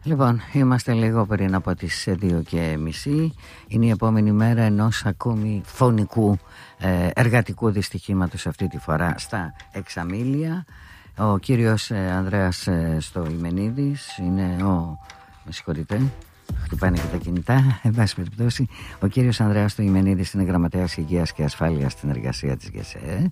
Λοιπόν, είμαστε λίγο πριν από τις 2:30. Είναι η επόμενη μέρα ενός ακόμη φωνικού εργατικού δυστυχήματος, αυτή τη φορά στα Εξαμήλια. Ο κύριος Ανδρέας Στοημενίδης είναι με συγχωρείτε, χτυπάνε και τα κινητά, εν πάση περιπτώσει. Ο κύριος Ανδρέας Στοημενίδης είναι γραμματέας υγείας και ασφάλειας στην εργασία της ΓΕΣΕ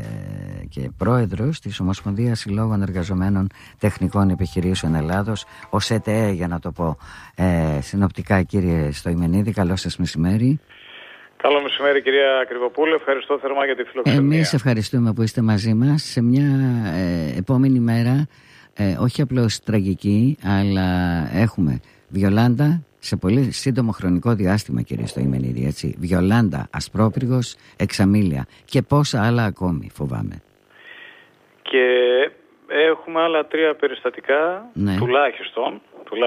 και πρόεδρος της Ομοσπονδίας Συλλόγων Εργαζομένων Τεχνικών Επιχειρήσεων Ελλάδος, ο ΣΕΤΕ, για να το πω συνοπτικά. Κύριε Στοημενίδη, καλό σας μεσημέρι. Καλό μεσημέρι, κυρία Κρυβοπούλου. Ευχαριστώ θερμά για τη φιλοξενία. Εμείς ευχαριστούμε που είστε μαζί μας σε μια επόμενη μέρα, όχι απλώς τραγική, αλλά έχουμε Βιολάντα σε πολύ σύντομο χρονικό διάστημα, κύριε Στοημενίδη, έτσι. Βιολάντα, Ασπρόπυργος, Εξαμήλια και πόσα άλλα ακόμη, φοβάμαι. Και έχουμε άλλα 3 περιστατικά, ναι. τουλάχιστον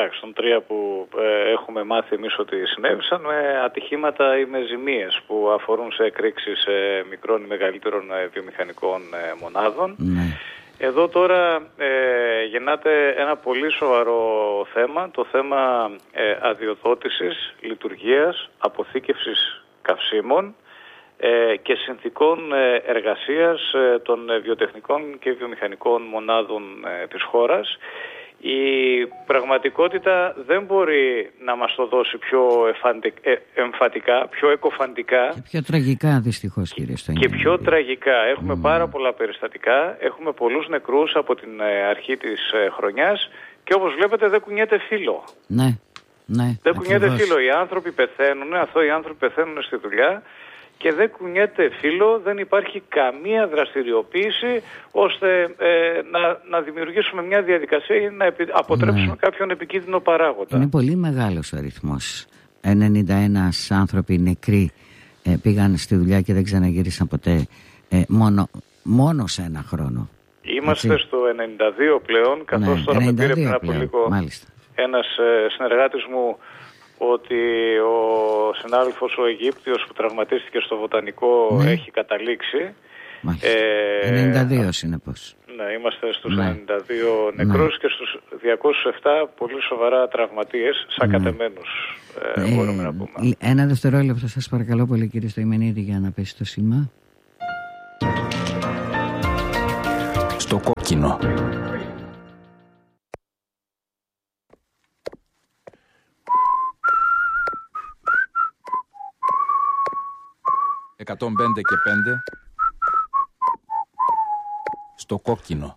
3 που έχουμε μάθει εμείς ότι συνέβησαν, με ατυχήματα ή με ζημίες που αφορούν σε εκρήξεις μικρών ή μεγαλύτερων βιομηχανικών μονάδων. Ναι. Εδώ τώρα γεννάται ένα πολύ σοβαρό θέμα, το θέμα αδειοδότησης, λειτουργίας, αποθήκευσης καυσίμων και συνθηκών εργασίας των βιοτεχνικών και βιομηχανικών μονάδων της χώρας. Η πραγματικότητα δεν μπορεί να μας το δώσει πιο εμφατικά, πιο εκοφαντικά. Και πιο τραγικά, δυστυχώς, κύριε Στοημενίδη. Και πιο τραγικά. Έχουμε πάρα πολλά περιστατικά, έχουμε πολλούς νεκρούς από την αρχή της χρονιάς και όπως βλέπετε δεν κουνιέται φύλλο. Ναι, δεν κουνιέται φύλλο. Οι άνθρωποι πεθαίνουν, αθώοι άνθρωποι πεθαίνουν στη δουλειά και δεν κουνιέται φύλλο, δεν υπάρχει καμία δραστηριοποίηση ώστε να δημιουργήσουμε μια διαδικασία ή να αποτρέψουμε κάποιον επικίνδυνο παράγοντα. Είναι πολύ μεγάλος ο αριθμός. 91 άνθρωποι νεκροί πήγαν στη δουλειά και δεν ξαναγύρισαν ποτέ, μόνο σε ένα χρόνο. Είμαστε στο 92 πλέον, καθώς τώρα με πήρε πριν από λίγο ένας συνεργάτης μου ότι ο συνάδελφος ο Αιγύπτιος που τραυματίστηκε στο Βοτανικό έχει καταλήξει. 92 συνεπώς. Ναι, είμαστε στους 92 νεκρούς και στους 207 πολύ σοβαρά τραυματίες, σακατεμένους, μπορούμε να πούμε. Ένα δευτερόλεπτο σας παρακαλώ πολύ, κύριε Στοημενίδη, για να πέσει το σήμα. Στο κόκκινο. «105 και 5» στο κόκκινο.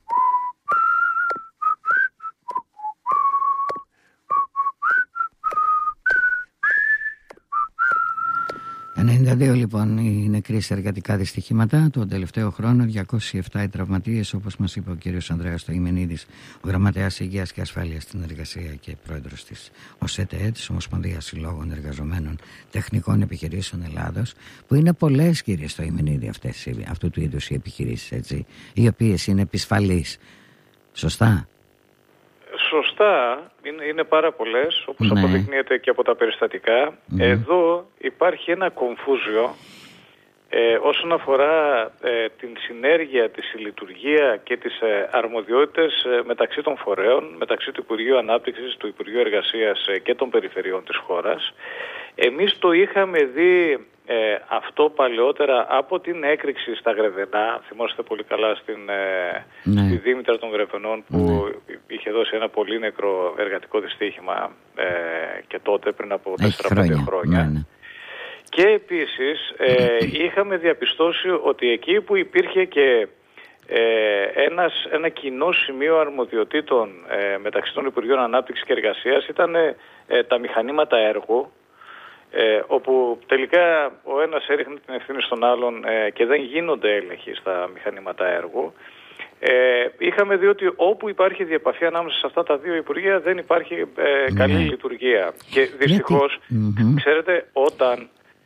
Λοιπόν, οι νεκροί σε εργατικά δυστυχήματα τον τελευταίο χρόνο, 207 οι τραυματίες, όπως μας είπε ο κύριος Ανδρέας Στοημενίδης, ο γραμματέας υγείας και ασφάλειας στην εργασία και πρόεδρος της ΟΣΕΤΕ, της Ομοσπονδίας Συλλόγων Εργαζομένων Τεχνικών Επιχειρήσεων Ελλάδος, που είναι πολλές, κύριε Στοημενίδη, αυτού του είδους οι επιχειρήσεις, έτσι, οι οποίες είναι επισφαλείς. Σωστά? Σωστά, είναι πάρα πολλές, όπως αποδεικνύεται και από τα περιστατικά. Εδώ υπάρχει ένα κομφούζιο όσον αφορά την συνέργεια, τη συλλειτουργία και τις αρμοδιότητες μεταξύ των φορέων, μεταξύ του Υπουργείου Ανάπτυξης, του Υπουργείου Εργασίας και των περιφερειών της χώρας. Εμείς το είχαμε δει αυτό παλαιότερα από την έκρηξη στα Γρεβενά. Θυμόστε πολύ καλά στη Δήμητρα των Γρεβενών που είχε δώσει ένα πολύ νεκρό εργατικό δυστύχημα και τότε πριν από 4-5 χρόνια. Και επίσης είχαμε διαπιστώσει ότι εκεί που υπήρχε και ένα κοινό σημείο αρμοδιοτήτων μεταξύ των Υπουργείων Ανάπτυξης και Εργασίας ήταν τα μηχανήματα έργου, όπου τελικά ο ένας έριχνε την ευθύνη στον άλλον και δεν γίνονται έλεγχοι στα μηχανήματα έργου. Είχαμε δει ότι όπου υπάρχει διεπαφή ανάμεσα σε αυτά τα δύο Υπουργεία δεν υπάρχει καλή λειτουργία. Και δυστυχώς, ξέρετε, όταν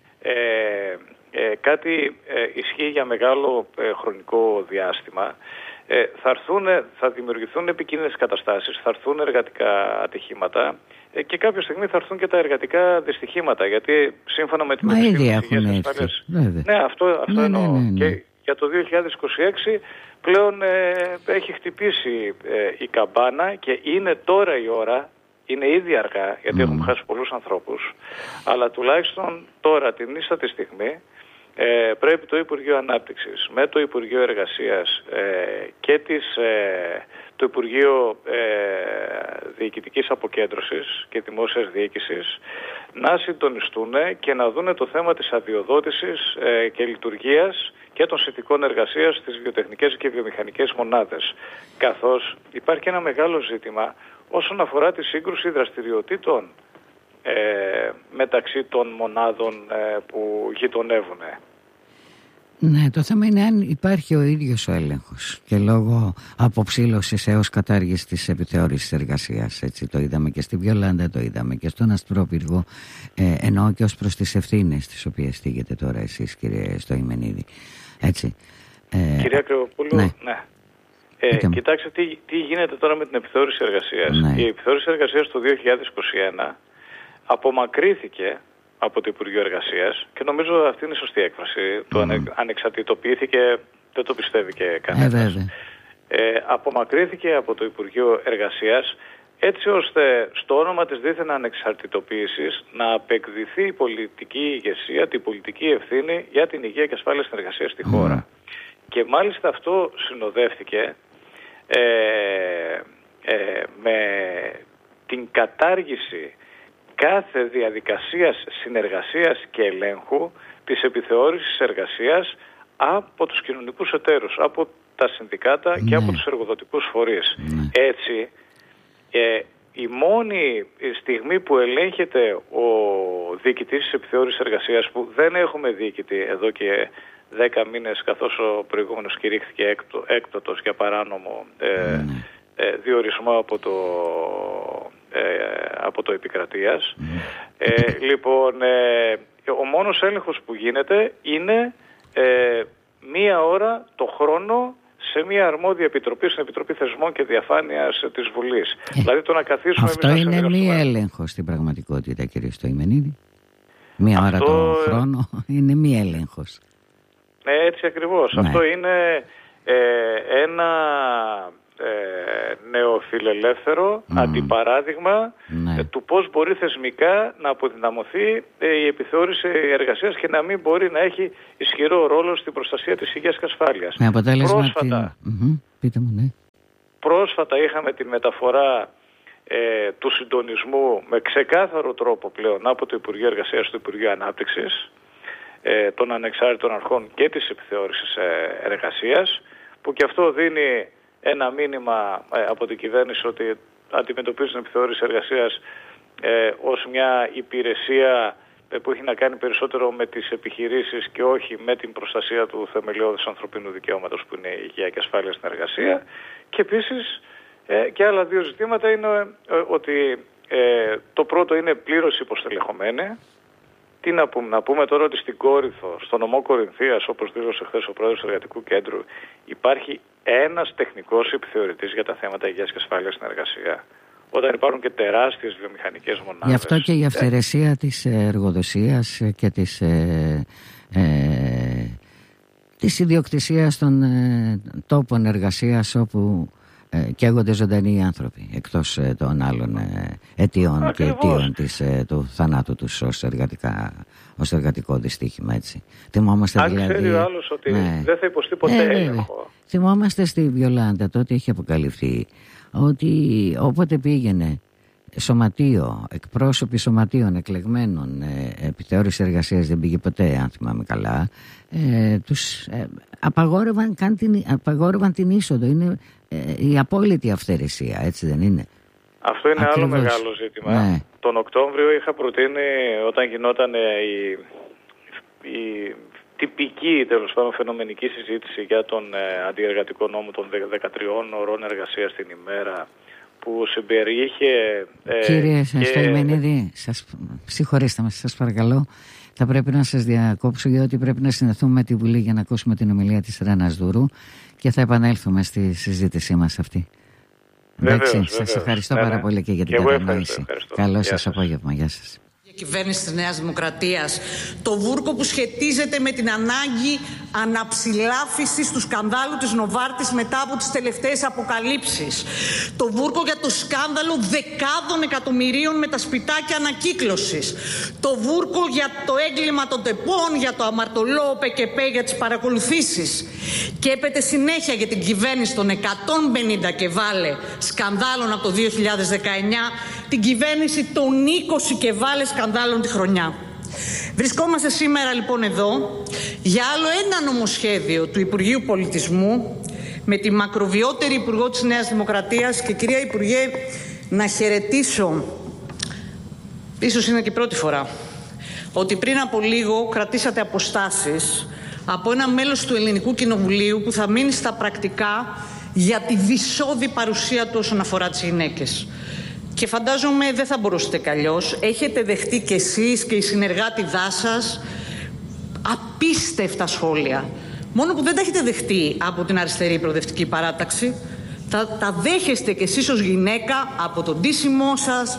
κάτι ισχύει για μεγάλο χρονικό διάστημα, θα δημιουργηθούν επικίνδυνες καταστάσεις, θα έρθουν εργατικά ατυχήματα και κάποια στιγμή θα έρθουν και τα εργατικά δυστυχήματα, γιατί σύμφωνα με την Υγείας Ασφάλειας. Ναι, αυτό εννοώ. Και για το 2026 πλέον έχει χτυπήσει η καμπάνα και είναι τώρα η ώρα Είναι ήδη αργά, γιατί έχουμε χάσει πολλούς ανθρώπους, αλλά τουλάχιστον τώρα, την ίστατη στιγμή, πρέπει το Υπουργείο Ανάπτυξης με το Υπουργείο Εργασίας και το Υπουργείο Διοικητικής Αποκέντρωσης και Δημόσιας Διοίκησης να συντονιστούν και να δούνε το θέμα της αδειοδότησης και λειτουργίας και των συνθηκών εργασίας στις βιοτεχνικές και βιομηχανικές μονάδες. Καθώς υπάρχει ένα μεγάλο ζήτημα όσον αφορά τη σύγκρουση δραστηριοτήτων μεταξύ των μονάδων που γειτονεύουν. Ναι, το θέμα είναι αν υπάρχει ο ίδιος ο έλεγχος και λόγω αποψήλωσης έως κατάργηση της επιθεώρησης εργασίας. Έτσι, το είδαμε και στη Βιολάντα, το είδαμε και στον Αστρόπυργο, εννοώ και ως προς τις ευθύνες τις οποίες θίγετε τώρα εσείς, κύριε Στοημενίδη. Έτσι. Κυρία Κρυβοπούλου, ναι. Κοιτάξτε τι γίνεται τώρα με την επιθεώρηση εργασίας. Ναι. Η επιθεώρηση εργασίας το 2021 απομακρύθηκε από το Υπουργείο Εργασίας και νομίζω αυτή είναι η σωστή έκφραση. Το ανεξαρτητοποιήθηκε, δεν το πιστεύει και κανένας. Απομακρύθηκε από το Υπουργείο Εργασίας έτσι ώστε στο όνομα της δίθεν ανεξαρτητοποίησης να απεκδηθεί η πολιτική ηγεσία, την πολιτική ευθύνη για την υγεία και ασφάλεια στην εργασία στη χώρα. Και μάλιστα αυτό συνοδεύτηκε με την κατάργηση κάθε διαδικασίας συνεργασίας και ελέγχου της επιθεώρησης εργασίας από τους κοινωνικούς εταίρους, από τα συνδικάτα και από τους εργοδοτικούς φορείς. Έτσι, η μόνη στιγμή που ελέγχεται ο διοικητής της επιθεώρησης εργασίας, που δεν έχουμε διοικητή εδώ και 10 μήνες, καθώς ο προηγούμενος κηρύχθηκε έκτοτος για παράνομο διορισμό από το επικρατείας. Λοιπόν, ο μόνος έλεγχος που γίνεται είναι 1 ώρα το χρόνο σε μια αρμόδια επιτροπή, στην Επιτροπή Θεσμών και Διαφάνειας της Βουλής. Δηλαδή το να καθίσουμε... Αυτό είναι μη έλεγχος στην πραγματικότητα, κύριε Στοημενίδη. 1 ώρα το χρόνο είναι μη έλεγχος. Έτσι ακριβώς. Ναι. Αυτό είναι ένα νεοφιλελεύθερο αντιπαράδειγμα του πώς μπορεί θεσμικά να αποδυναμωθεί η επιθεώρηση εργασίας και να μην μπορεί να έχει ισχυρό ρόλο στην προστασία της υγείας και ασφάλειας. Με αποτέλεσμα πείτε μου, πρόσφατα είχαμε τη μεταφορά του συντονισμού με ξεκάθαρο τρόπο πλέον από το Υπουργείο Εργασίας στο Υπουργείο Ανάπτυξης των ανεξάρτητων αρχών και της επιθεώρησης εργασίας, που και αυτό δίνει ένα μήνυμα από την κυβέρνηση ότι αντιμετωπίζει την επιθεώρηση εργασίας ως μια υπηρεσία που έχει να κάνει περισσότερο με τις επιχειρήσεις και όχι με την προστασία του θεμελιώδους ανθρωπίνου δικαιώματος, που είναι η υγεία και ασφάλεια στην εργασία. Και επίσης και άλλα 2 ζητήματα είναι ότι το πρώτο είναι πλήρως υποστελεχωμένη. Τι να πούμε τώρα, ότι στην Κόρινθο, στο νομό Κορινθίας, όπως δήλωσε χθες ο πρόεδρος του Εργατικού Κέντρου, υπάρχει ένας τεχνικός επιθεωρητής για τα θέματα υγείας και ασφάλειας στην εργασία, όταν υπάρχουν και τεράστιες βιομηχανικές μονάδες. Γι' αυτό και η αυθαιρεσία της εργοδοσίας και της ιδιοκτησίας των τόπων εργασίας, όπου καίγονται ζωντανοί άνθρωποι, εκτός των άλλων αιτιών και αιτίων του θανάτου τους ως εργατικό δυστύχημα, έτσι. Θυμόμαστε αν ξέρει ο άλλος ότι δεν θα υποστεί ποτέ έλεγχο. Θυμόμαστε στη Βιολάντα, τότε είχε αποκαλυφθεί ότι όποτε πήγαινε σωματείο, εκπρόσωποι σωματείων εκλεγμένων, επιθεώρηση εργασίας δεν πήγε ποτέ, αν θυμάμαι καλά, τους απαγόρευαν την είσοδο. Είναι η απόλυτη αυθαιρεσία, έτσι δεν είναι? Αυτό είναι ακριβώς άλλο μεγάλο ζήτημα. Ναι. Τον Οκτώβριο είχα προτείνει, όταν γινόταν η τυπική, τέλος πάντων, φαινομενική συζήτηση για τον αντιεργατικό νόμο των 13 ώρων εργασίας την ημέρα, που συμπεριείχε... Κύριε Στοημενίδη, συγχωρήστε μας, σας παρακαλώ. Θα πρέπει να σας διακόψω, γιατί πρέπει να συνδεθούμε με τη Βουλή για να ακούσουμε την ομιλία της Ρένας Δούρου και θα επανέλθουμε στη συζήτησή μας αυτή. Εντάξει, σας ευχαριστώ πάρα πολύ και για την κατανόηση. Καλό σας απόγευμα, γεια σας. Η κυβέρνηση της Νέας Δημοκρατίας, το βούρκο που σχετίζεται με την ανάγκη αναψηλάφισης του σκανδάλου της Νοβάρτης μετά από τις τελευταίες αποκαλύψεις. Το βούρκο για το σκάνδαλο δεκάδων εκατομμυρίων με τα σπιτάκια ανακύκλωσης. Το βούρκο για το έγκλημα των ΤΕΠών, για το αμαρτωλό ΠΚΠ, για τις παρακολουθήσεις. Και έπεται συνέχεια για την κυβέρνηση των 150 και βάλε σκανδάλων από το 2019, την κυβέρνηση των 20 και βάλε σκανδάλων τη χρονιά. Βρισκόμαστε σήμερα λοιπόν εδώ για άλλο ένα νομοσχέδιο του Υπουργείου Πολιτισμού με τη μακροβιότερη Υπουργό της Νέας Δημοκρατίας. Και κυρία Υπουργέ, να χαιρετήσω, ίσως είναι και πρώτη φορά, ότι πριν από λίγο κρατήσατε αποστάσεις από ένα μέλος του Ελληνικού Κοινοβουλίου που θα μείνει στα πρακτικά για τη δυσόδη παρουσία του όσον αφορά τις γυναίκες. Και φαντάζομαι δεν θα μπορούσατε κι αλλιώς. Έχετε δεχτεί κι εσείς και οι συνεργάτηδά σας απίστευτα σχόλια. Μόνο που δεν τα έχετε δεχτεί από την αριστερή προοδευτική παράταξη. Τα δέχεστε κι εσείς ως γυναίκα από τον ντύσιμό σας.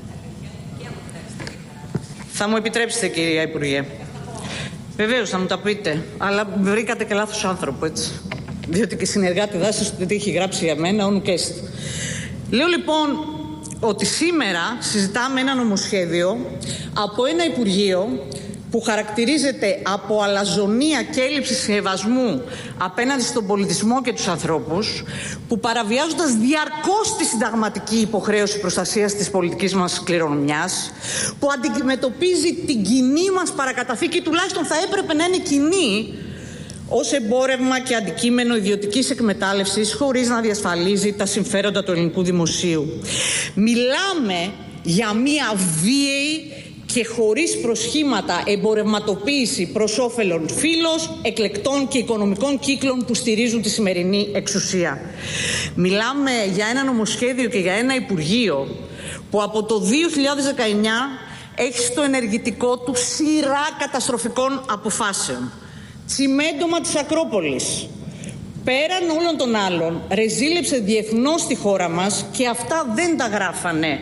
Θα μου επιτρέψετε, κυρία Υπουργέ. Βεβαίως θα μου τα πείτε, αλλά βρήκατε και λάθος άνθρωπο, έτσι. Διότι και η συνεργάτηδά σας δεν έχει γράψει για μένα, όνου και έστω. Λέω λοιπόν ότι σήμερα συζητάμε ένα νομοσχέδιο από ένα Υπουργείο που χαρακτηρίζεται από αλαζονία και έλλειψη σεβασμού απέναντι στον πολιτισμό και τους ανθρώπους, που παραβιάζοντας διαρκώς τη συνταγματική υποχρέωση προστασίας της πολιτικής μας κληρονομιάς, που αντιμετωπίζει την κοινή μας παρακαταθήκη, τουλάχιστον θα έπρεπε να είναι κοινή, ως εμπόρευμα και αντικείμενο ιδιωτικής εκμετάλλευσης, χωρίς να διασφαλίζει τα συμφέροντα του ελληνικού δημοσίου. Μιλάμε για μία βίαιη και χωρίς προσχήματα εμπορευματοποίηση προς όφελον φύλος, εκλεκτών και οικονομικών κύκλων που στηρίζουν τη σημερινή εξουσία. Μιλάμε για ένα νομοσχέδιο και για ένα Υπουργείο που από το 2019 έχει στο ενεργητικό του σειρά καταστροφικών αποφάσεων. Τσιμέντομα της Ακρόπολης. Πέραν όλων των άλλων, ρεζίλεψε διεθνώς τη χώρα μας και αυτά δεν τα γράφανε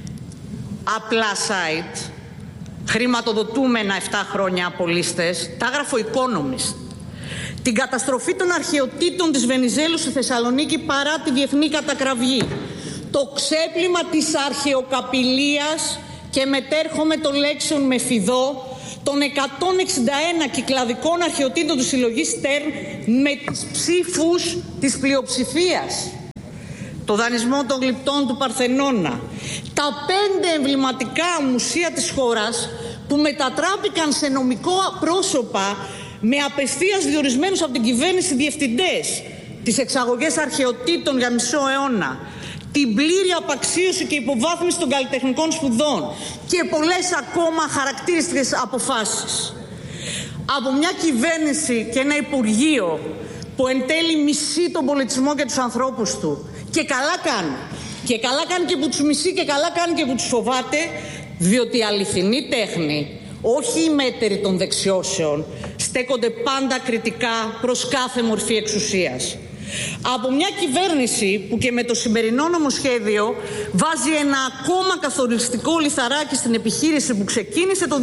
απλά site, χρηματοδοτούμενα 7 χρόνια από λίστες, τα έγραφε ο Economist. Την καταστροφή των αρχαιοτήτων της Βενιζέλου στη Θεσσαλονίκη παρά τη διεθνή κατακραυγή. Το ξέπλυμα της αρχαιοκαπηλείας και μετέρχομαι των λέξεων με φιδό των 161 κυκλαδικών αρχαιοτήτων του συλλογής Στέρν με τις ψήφους της πλειοψηφίας. Το δανεισμό των γλυπτών του Παρθενώνα. Τα 5 εμβληματικά μουσεία της χώρας που μετατράπηκαν σε νομικό πρόσωπα με απευθείας διορισμένους από την κυβέρνηση διευθυντές. Τις εξαγωγές αρχαιοτήτων για μισό αιώνα. Την πλήρη απαξίωση και υποβάθμιση των καλλιτεχνικών σπουδών και πολλές ακόμα χαρακτήριστικες αποφάσεις. Από μια κυβέρνηση και ένα Υπουργείο που εν τέλει μισεί τον πολιτισμό και τους ανθρώπους του. Και καλά κάνει. Και καλά κάνει και που τους μισεί και καλά κάνει και που τους φοβάται, διότι η αληθινή τέχνη, όχι οι μέτεροι των δεξιώσεων, στέκονται πάντα κριτικά προς κάθε μορφή εξουσίας. Από μια κυβέρνηση που και με το σημερινό νομοσχέδιο βάζει ένα ακόμα καθοριστικό λιθαράκι στην επιχείρηση που ξεκίνησε το 2019,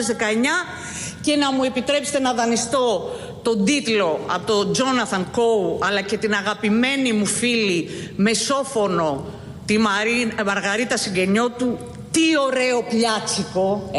και να μου επιτρέψετε να δανειστώ τον τίτλο από τον Τζόναθαν Κόου αλλά και την αγαπημένη μου φίλη μεσόφωνο τη Μαργαρίτα Συγγενιώτου, τι ωραίο πιάτσικο,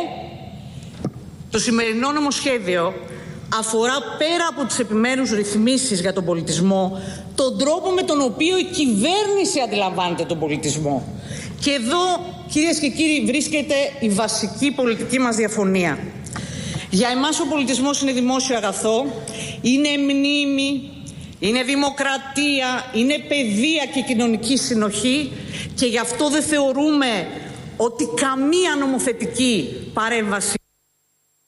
Το σημερινό νομοσχέδιο αφορά πέρα από τις επιμέρους ρυθμίσεις για τον πολιτισμό τον τρόπο με τον οποίο η κυβέρνηση αντιλαμβάνεται τον πολιτισμό. Και εδώ, κυρίες και κύριοι, βρίσκεται η βασική πολιτική μας διαφωνία. Για εμάς ο πολιτισμός είναι δημόσιο αγαθό, είναι μνήμη, είναι δημοκρατία, είναι παιδεία και κοινωνική συνοχή, και γι' αυτό δεν θεωρούμε ότι καμία νομοθετική παρέμβαση